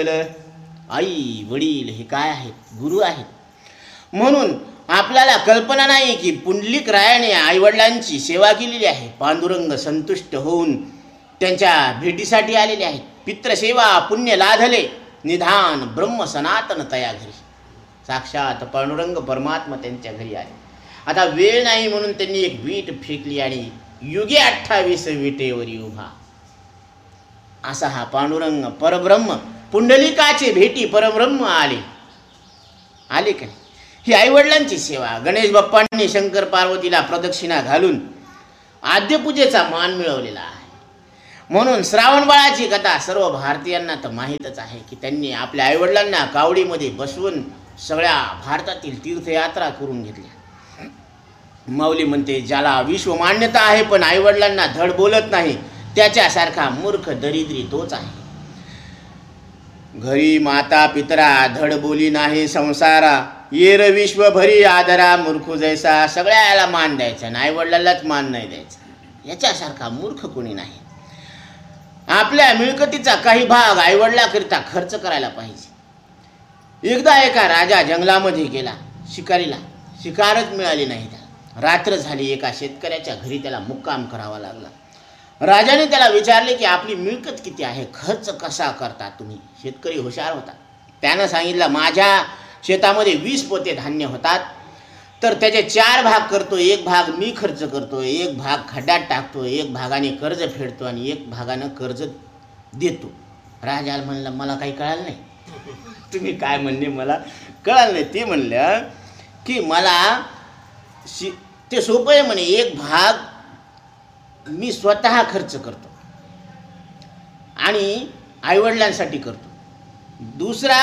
झालं? आई वडील हे काय आहेत? गुरु आहेत. म्हणून आपल्याला कल्पना नाही की पुंडलिक रायाने आईवडिलांची सेवा केलेली आहे. पांडुरंग संतुष्ट होऊन त्यांच्या भेटीसाठी आलेले आहेत. पितृसेवा पुण्य लाधले, निधान ब्रह्म सनातन तया घरी. साक्षात पांडुरंग परमात्मा त्यांच्या घरी आले. आता वेळ नाही म्हणून त्यांनी एक वीट फेकली आणि युगे 28 विटेवरी उभा. असा हा पांडुरंग परब्रह्म पुंडलिकाचे भेटी परब्रह्म आले का नाही? ही आईवडिलांची सेवा. गणेश बाप्पांनी शंकर पार्वतीला प्रदक्षिणा घालून आद्यपूजेचा मान मिळवलेला आहे. म्हणून श्रावण बाळाची कथा सर्व भारतीयांना तर माहीतच आहे की त्यांनी आपल्या आईवडिलांना कावडीमध्ये बसवून सगळ्या भारतातील तीर्थयात्रा करून घेतल्या. माऊली म्हणते, ज्याला विश्व मान्यता आहे पण आईवडिलांना धड बोलत नाही त्याच्यासारखा मूर्ख दरिद्री तोच आहे. घरी माता पितरा धड बोली नाही संसारा, येर विश्व भरी आदरा मूर्ख जैसा. सगळ्याला मान द्यायचा आणि आईवडिलांनाच मान नाही द्यायचा. याच्यासारखा मूर्ख कोणी नाही. आपल्या मिळकतीचा काही भाग आईवडिलाकरिता खर्च करायला पाहिजे. एकदा एका राजा जंगलामध्ये गेला शिकारीला. शिकारच मिळाली नाही त्याला. रात्र झाली. एका शेतकऱ्याच्या घरी त्याला मुक्काम करावा लागला. राजाने त्याला विचारले की आपली मिळकत किती आहे, खर्च कसा करता तुम्ही? शेतकरी हुशार होता. त्यानं सांगितलं, माझ्या शेतामध्ये 20 पोते धान्य होतात तर त्याचे 4 भाग करतो. 1 भाग मी खर्च करतो, 1 भाग खड्ड्यात टाकतो, 1 भागाने कर्ज फेडतो आणि 1 भागानं कर्ज देतो. राजाला म्हणलं, मला काही कळालं नाही. तुम्ही काय म्हणले मला कळालं नाही. ते म्हणलं की मला ते सोपं आहे म्हणे. 1 भाग मी स्वतः खर्च करतो आणि आईवडिलांसाठी करतो. दुसरा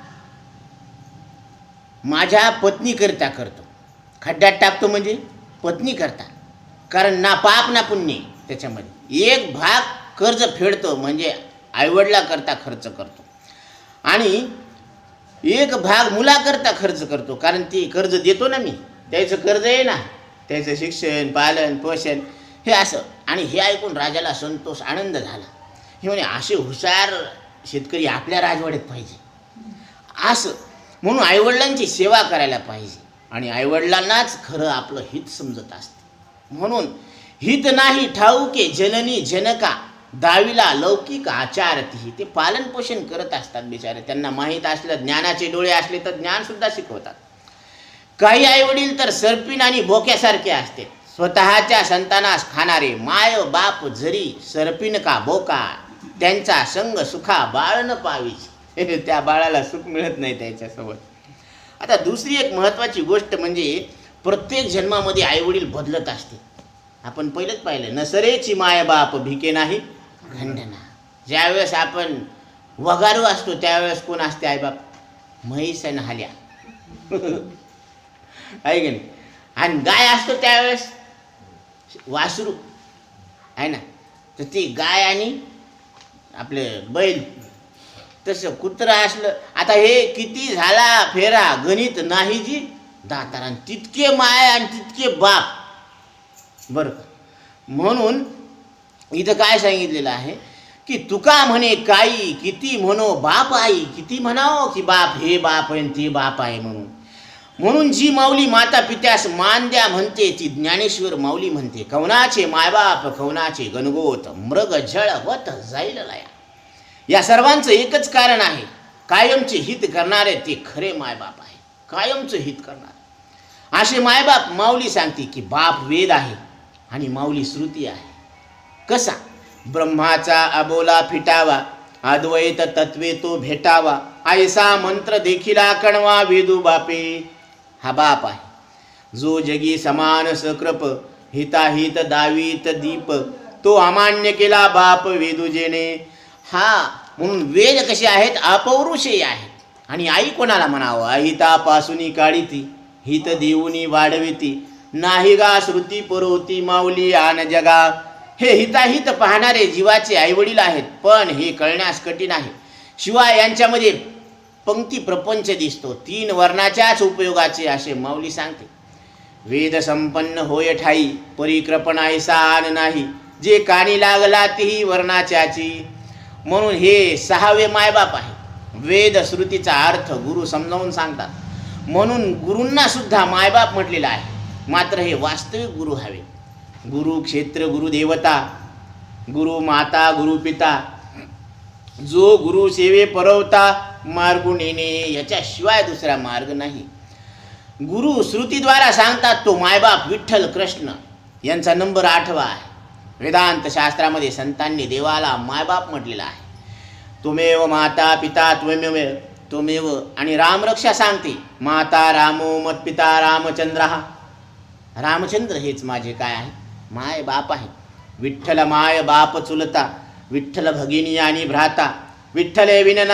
माझ्या पत्नीकरिता करतो. खड्ड्यात टाकतो म्हणजे पत्नी करता, कारण ना पाप ना पुण्य त्याच्यामध्ये. 1 भाग कर्ज फेडतो म्हणजे आईवडिलाकरता खर्च करतो आणि 1 भाग मुलाकरता खर्च करतो, कारण ती कर्ज देतो ना मी. त्याचं कर्ज आहे ना, त्याचं शिक्षण पालन पोषण हे असं. आणि हे ऐकून राजाला संतोष आनंद झाला. हे म्हणे, असे हुशार शेतकरी आपल्या राजवाड्यात पाहिजे असं. म्हणून आईवडिलांची सेवा करायला पाहिजे आणि आईवडिलांनाच खरं आपलं हित समजत असते. म्हणून हित नाही ठाऊके जननी जनका, दावीला लौकिक आचारती. ते पालन पोषण करत असतात बिचारे. त्यांना माहीत असलं, ज्ञानाचे डोळे असले तर ज्ञानसुद्धा शिकवतात. काही आईवडील तर सर्पिन आणि बोक्यासारखे असते. स्वतःच्या संतानास खाणारे. माय बाप जरी सर्पिन का बोका, त्यांचा संग सुखा बाळ न पावीची. त्या बाळाला सुख मिळत नाही त्याच्यासोबत. आता दुसरी एक महत्त्वाची गोष्ट म्हणजे प्रत्येक जन्मामध्ये आईवडील बदलत असते. आपण पहिलंच पाहिलं, नसरेची माय बाप भिके नाही खंडना. ज्यावेळेस आपण वगारू असतो त्यावेळेस कोण असते आईबाप? म्हैस आणि हाल्या आहे की नाही. आणि गाय असतो त्यावेळेस वासरू आहे ना, तर ती गाय आणि आपले बैल. तसं कुत्रं असलं. आता हे किती झाला फेरा गणित नाही जी दातारा. तितके माय आणि तितके बाप बरं. म्हणून इथं काय सांगितलेलं आहे की तुका म्हणे काही किती म्हणो बाप आई. किती म्हणावं की बाप हे बाप आहे ते बाप आहे म्हणून. म्हणून जी माऊली माता पित्यास मान द्या म्हणते ती ज्ञानेश्वर माऊली म्हणते. कवनाचे मायबाप कवनाचे गणगोत, मृग झळ होत जाईल लया. या सर्वांचं एकच कारण आहे, कायमचे हित करणारे ते खरे मायबाप आहे. कायमचं हित करणारे असे मायबाप. माऊली सांगते की बाप वेद आहे आणि माऊली श्रुती आहे. कसा? ब्रह्माचा अबोला फिटावा, अद्वैत तत्वे तो भेटावा, ऐसा मंत्र देखिला कणवा वेदू बापे. हा बाप आहे जो जगी समान सकृप, हिताहित दावीत दीप, तो अमान्य केला बाप वेदूजेने. हा म्हणून वेद कसे आहेत? अपौरुषेय आहेत. आणि आई कोणाला म्हणावं? अहितापासून काढिती, हित देऊनी वाढविती, नाही गा श्रुती पुरवती माऊली आन जगा. हे हिताहित पाहणारे जीवाचे आईवडील आहेत, पण हे कळण्यास कठीण आहे. शिवाय यांच्यामध्ये पंक्ती प्रपंच दिसतो, 3 वर्णाच्याच उपयोगाचे असे माऊली सांगते. वेद संपन्न होय ठाई, परिकृपणायसा आन नाही, जे कानी लागला तीही वर्णाच्याची. म्हणून हे 6वे मायबाप आहे. वेद श्रुतीचा अर्थ गुरु समजावून सांगतात. म्हणून गुरूंना सुद्धा मायबाप म्हटलेलं आहे. मात्र हे वास्तविक गुरु हवे. गुरु क्षेत्र, गुरु देवता, गुरु माता, गुरु पिता, जो गुरु सेवे परवता मार्गू नेणे, याच्याशिवाय दुसरा मार्ग नाही. गुरु श्रुतीद्वारा सांगतात तो मायबाप विठ्ठल कृष्ण यांचा नंबर 8वा आहे. वेदांत शास्त्रामध्ये संतांनी देवाला मायबाप म्हटलेला आहे. त्वमेव माता पिता त्वमेव. आणि रामरक्षा सांगते माता रामो मत्पिता रामचंद्र. रामचंद्र हेच माझे काय आहे, माय बाप आहे. विठ्ठल माय बाप चुलता, विठ्ठल भगिनी आणि भ्राता, विठ्ठले विनना